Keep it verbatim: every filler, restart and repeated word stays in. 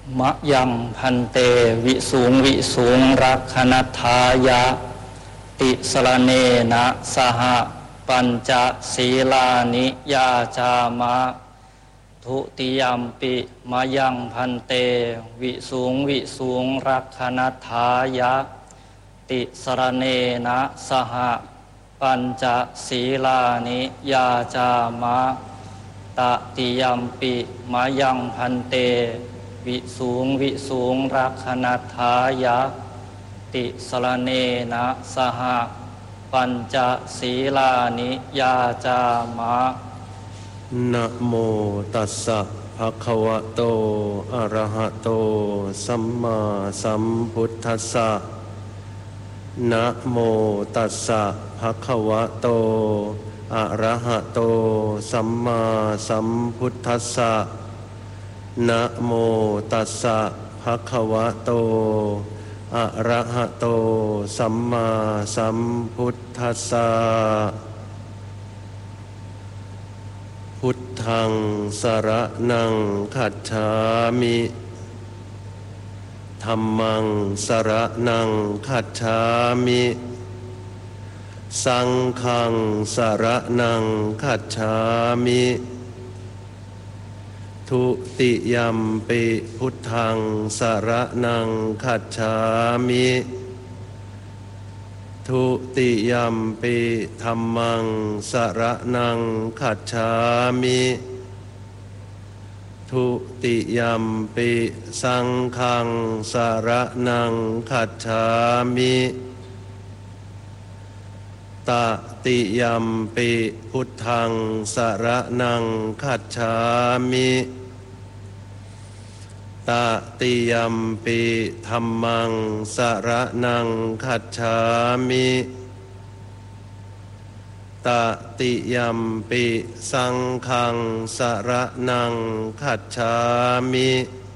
มะยังพันเตวิสูงวิสูงรักขณทายะติสรเนนะสหปัญจศีลานิยาจามะทุติยัมปิมะยังพันเตวิสูงวิสูงรักขณทายะติสรเนนะสหปัญจศีลานิยาจามะตติยัมปิมะยังพันเตวิสูงวิสูงรักขณทายะติสรเนนะสหปัญจศีลานิยาจามะนะโมตัสสะภะคะวะโตอะระหะโตสัมมาสัมพุทธัสสะนะโมตัสสะภะคะวะโตอะระหะโตสัมมาสัมพุทธัสสะนะโมตัสสะภะคะวะโตอะระหะโตสัมมาสัมพุทธัสสะพุทธังสรณังคัจฉามิธัมมังสรณังคัจฉามิสังฆังสรณังคัจฉามิทุติยัมปิพุทธังสรณังคัจฉามิทุติยัมปิธัมมังสรณังคัจฉามิทุติยัมปิสังฆังสรณังคัจฉามิตติยัมปิพุทธังสรณังคัจฉามิตติยัมปิธัมมังสรณังคัจฉามิตติยัมปิสังฆังสรณังคัจฉามิ